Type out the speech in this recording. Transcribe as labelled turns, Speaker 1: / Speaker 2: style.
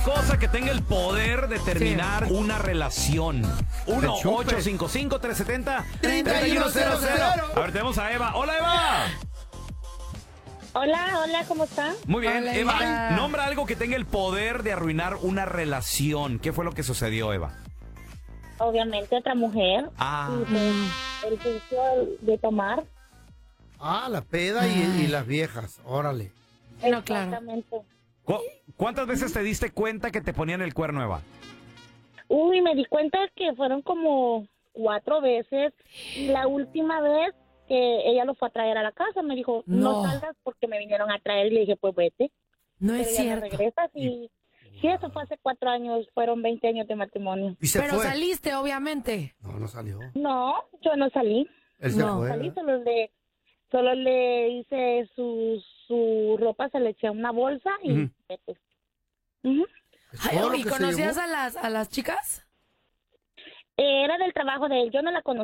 Speaker 1: cosa que tenga el poder de terminar una relación. 1-855-370-3100. A ver, tenemos a Eva. ¡Hola, Eva!
Speaker 2: Hola, ¿cómo están?
Speaker 1: Muy bien,
Speaker 3: Hola,
Speaker 1: Eva.
Speaker 3: Eva.
Speaker 1: Nombra algo que tenga el poder de arruinar una relación. ¿Qué fue lo que sucedió, Eva?
Speaker 2: Obviamente otra mujer.
Speaker 1: Ah.
Speaker 2: Y pues, el vicio de tomar.
Speaker 4: La peda y las viejas, órale.
Speaker 3: No, claro.
Speaker 2: Exactamente.
Speaker 1: ¿Cuántas veces te diste cuenta que te ponían el cuerno, Eva?
Speaker 2: Uy, me di cuenta que fueron como 4 veces. Y la última vez que ella lo fue a traer a la casa, me dijo, no
Speaker 3: No.
Speaker 2: salgas porque me vinieron a traer. Y le dije, pues vete.
Speaker 3: No
Speaker 2: Pero
Speaker 3: es
Speaker 2: ya no
Speaker 3: cierto.
Speaker 2: regresas y... Sí, eso fue hace 4 años, fueron 20 años de matrimonio.
Speaker 4: Y se
Speaker 3: Pero
Speaker 4: fue.
Speaker 3: saliste, obviamente.
Speaker 4: No salió.
Speaker 2: No, yo no salí.
Speaker 4: Él se
Speaker 3: No.
Speaker 4: fue.
Speaker 2: Salí, solo le hice su ropa, se le eché a una bolsa y
Speaker 4: Ujú.
Speaker 2: vete. Ujú.
Speaker 4: Es
Speaker 3: Ay,
Speaker 4: todo lo
Speaker 3: ¿y
Speaker 4: que se
Speaker 3: conocías
Speaker 4: llevó.
Speaker 3: a las chicas?
Speaker 2: Era del trabajo de él, yo no la conocí.